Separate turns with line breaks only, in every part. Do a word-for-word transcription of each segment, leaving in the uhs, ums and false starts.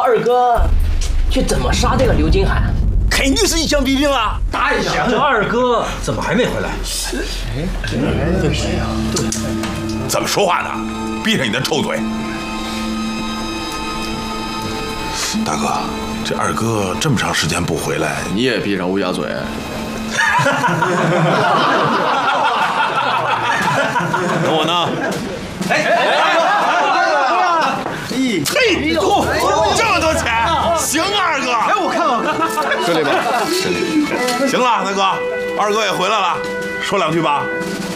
二哥去怎么杀这个刘金海？
肯定是一枪毙命啊！
大一响，这二哥怎么还没回来？
哎，这谁呀？
怎么说话呢？闭上你的臭嘴！大哥，这二哥这么长时间不回来，
你也闭上乌鸦嘴。
等我呢。哎哎！嘿，嚯，这么多钱，行啊，二哥！
哎，我看看，
顺利吧？顺利。
行了，大哥，二哥也回来了，说两句吧。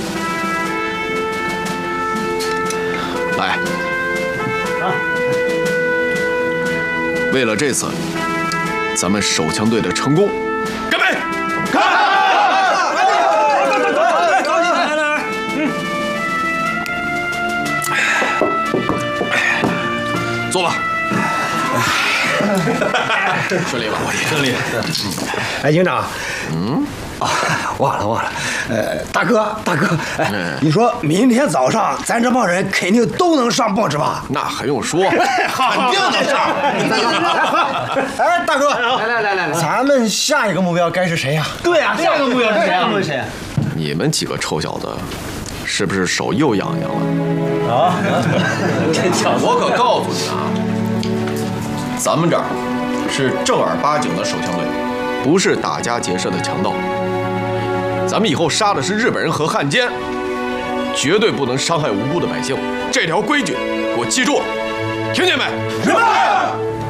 来，为了这次咱们手枪队的成功，干杯！干杯！
来来来，嗯，
坐吧。顺利吧？
顺利。
哎，营长，嗯，啊，忘了忘了，呃，大哥大哥，哎，你说明天早上咱这帮人肯定都能上报纸吧？
那还用说？
肯定得上。
哎，大哥，
来来来来来，
咱们下一个目标该是谁呀？
对呀，下一个目标是谁啊？是谁？
你们几个臭小子，是不是手又痒痒了？
啊，
真巧！
我可告诉你啊，咱们这儿是正儿八经的手枪队，不是打家劫舍的强盗。咱们以后杀的是日本人和汉奸，绝对不能伤害无辜的百姓。这条规矩给我记住了，听见没？明白。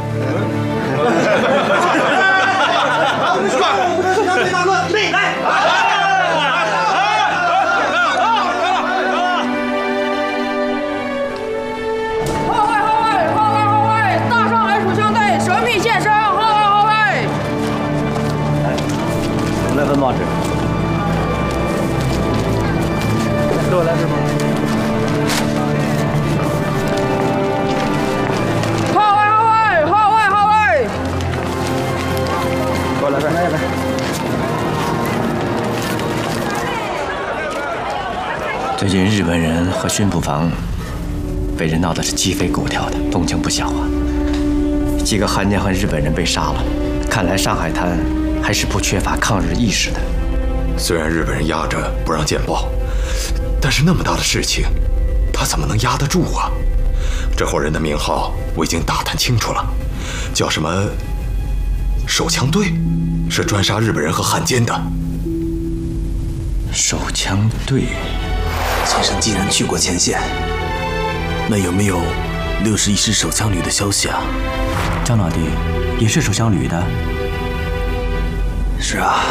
后卫后卫后卫后卫，大上海手枪队神秘现身，后卫后卫。
我来份报纸。给我来份报纸。
后卫后卫后卫后卫。
给我来份，来一份。
最近日本人和巡捕房被人闹得是鸡飞狗跳的，动静不小啊。几个汉奸和日本人被杀了，看来上海滩还是不缺乏抗日意识的。
虽然日本人压着不让见报，但是那么大的事情，他怎么能压得住啊？这伙人的名号我已经打探清楚了，叫什么手枪队，是专杀日本人和汉奸的。
手枪队。
先生既然去过前线，那有没有六十一师手枪旅的消息啊？
张老弟也是手枪旅的。
是啊。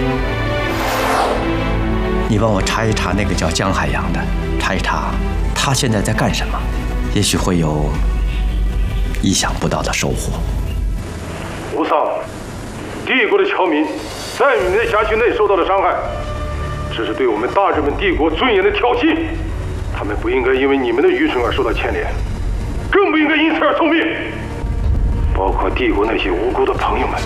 你帮我查一查那个叫江海洋的，查一查他现在在干什么，也许会有意想不到的收获。
无丧，帝国的侨民在你们的辖区内受到了伤害。这是对我们大日本帝国尊严的挑衅，他们不应该因为你们的愚蠢而受到牵连，更不应该因此而送命，包括帝国那些无辜的朋友们。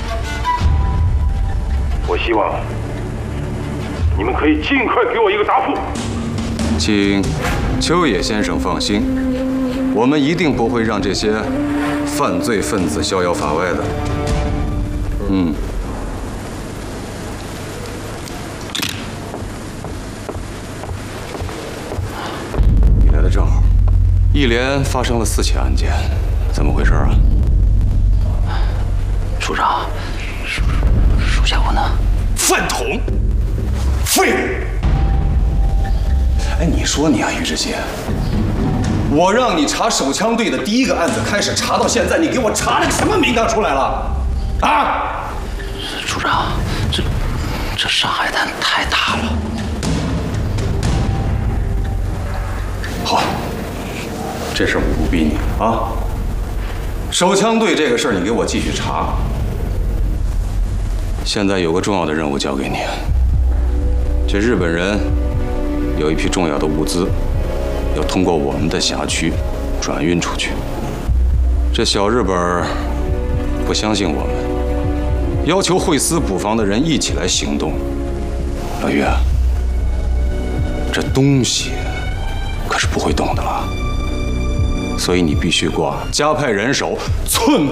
我希望你们可以尽快给我一个答复。
请秋野先生放心，我们一定不会让这些犯罪分子逍遥法外的。嗯。正好，一连发生了四起案件，怎么回事啊？
处长，属属下我呢？
饭桶，废物！哎，你说你啊，于志新，我让你查手枪队的第一个案子开始查到现在，你给我查了个什么名堂出来了？啊？
处长，这这上海滩太大了。
好，这事儿我不逼你啊。手枪队这个事儿，你给我继续查。现在有个重要的任务交给你，这日本人有一批重要的物资，要通过我们的辖区转运出去。这小日本不相信我们，要求会司捕房的人一起来行动。老岳，这东西可是不会动的了，所以你必须挂加派人手，寸